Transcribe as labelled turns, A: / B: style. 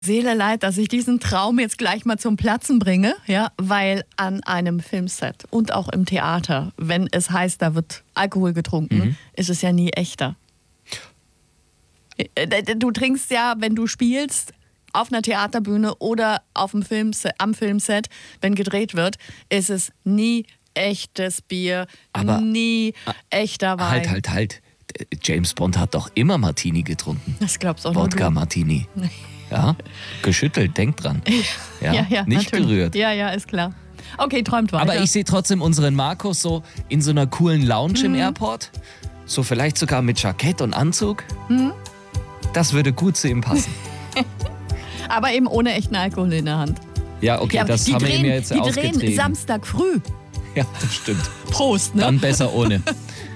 A: Seele leid, dass ich diesen Traum jetzt gleich mal zum Platzen bringe, ja, weil an einem Filmset und auch im Theater, wenn es heißt, da wird Alkohol getrunken, ist es ja nie echter. Du trinkst ja, wenn du spielst, auf einer Theaterbühne oder auf dem Filmset, am Filmset, wenn gedreht wird, ist es nie echtes Bier,
B: Aber
A: nie echter Wein.
B: Halt. James Bond hat doch immer Martini getrunken.
A: Das glaubst auch nur
B: Wodka
A: du.
B: Martini. Ja, geschüttelt, denk dran. Ja, nicht
A: natürlich.
B: gerührt.
A: Ja, ist klar. Okay, träumt weiter.
B: Aber ich sehe trotzdem unseren Markus so in so einer coolen Lounge im Airport. So vielleicht sogar mit Jackett und Anzug. Das würde gut zu ihm passen.
A: Aber eben ohne echten Alkohol in der Hand.
B: Ja, okay,
A: Ja,
B: das haben wir ihm ja jetzt
A: die
B: ausgetrieben.
A: drehen Samstag früh.
B: Ja, das stimmt.
A: Prost, ne?
B: Dann besser ohne.